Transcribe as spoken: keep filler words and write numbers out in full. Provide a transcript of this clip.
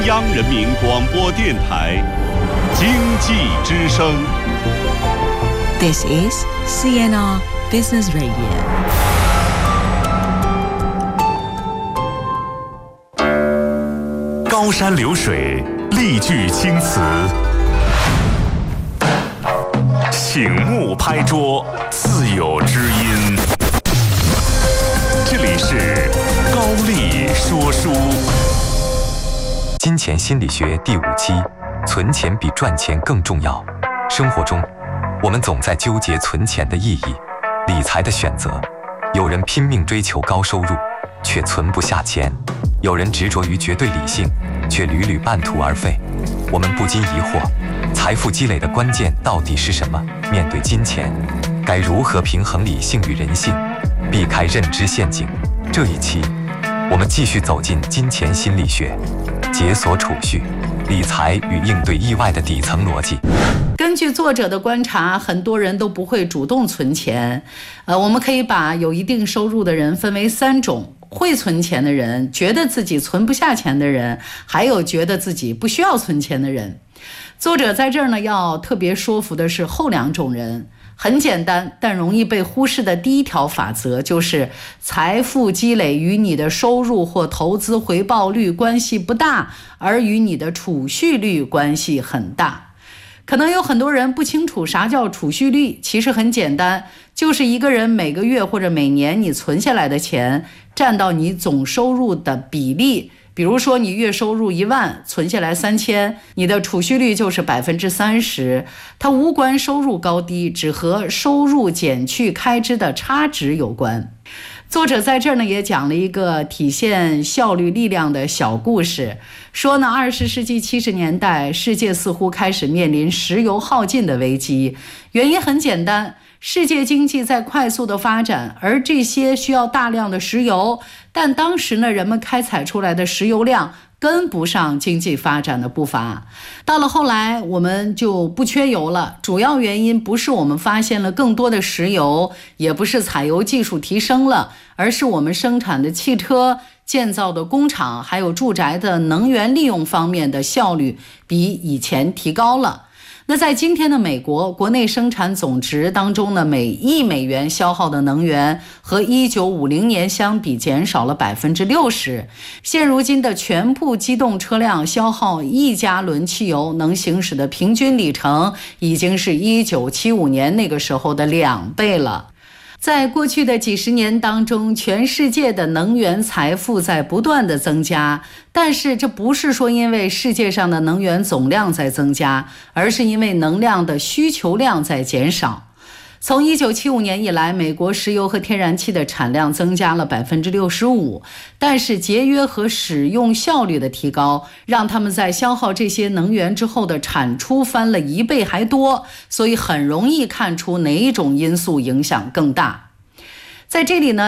央人民广播电台经济之声。 This is C N R Business Radio。 高山流水，丽句青词，醒目拍桌，自有知音。这里是高丽说书。 金钱心理学第五期：存钱比赚钱更重要。生活中，我们总在纠结存钱的意义、理财的选择。有人拼命追求高收入，却存不下钱；有人执着于绝对理性，却屡屡半途而废。我们不禁疑惑，财富积累的关键到底是什么？面对金钱，该如何平衡理性与人性，避开认知陷阱？这一期，我们继续走进金钱心理学，解锁储蓄、理财与应对意外的底层逻辑。 根据作者的观察，很多人都不会主动存钱。呃，我们可以把有一定收入的人分为三种：会存钱的人，觉得自己存不下钱的人，还有觉得自己不需要存钱的人。作者在这儿呢，要特别说服的是后两种人。很简单，但容易被忽视的第一条法则就是：财富积累与你的收入或投资回报率关系不大，而与你的储蓄率关系很大。可能有很多人不清楚啥叫储蓄率，其实很简单，就是一个人每个月或者每年你存下来的钱占到你总收入的比例。比如说你月收入一万，存下来三千，你的储蓄率就是百分之三十。它无关收入高低，只和收入减去开支的差值有关。作者在这儿呢也讲了一个体现效率力量的小故事，说呢二十世纪七十年代，世界似乎开始面临石油耗尽的危机。原因很简单，世界经济在快速的发展，而这些需要大量的石油，但当时呢人们开采出来的石油量跟不上经济发展的步伐。到了后来我们就不缺油了，主要原因不是我们发现了更多的石油，也不是采油技术提升了，而是我们生产的汽车、建造的工厂还有住宅的能源利用方面的效率比以前提高了。那在今天的美国，国内生产总值当中呢，每亿美元消耗的能源和一九五零年相比减少了百分之六十。现如今的全部机动车辆消耗一加仑汽油能行驶的平均里程，已经是一九七五年那个时候的两倍了。在过去的几十年当中，全世界的能源财富在不断的增加，但是这不是说因为世界上的能源总量在增加，而是因为能量的需求量在减少。从一九七五年以来，美国石油和天然气的产量增加了百分之六十五，但是节约和使用效率的提高，让他们在消耗这些能源之后的产出翻了一倍还多，所以很容易看出哪一种因素影响更大。在这里呢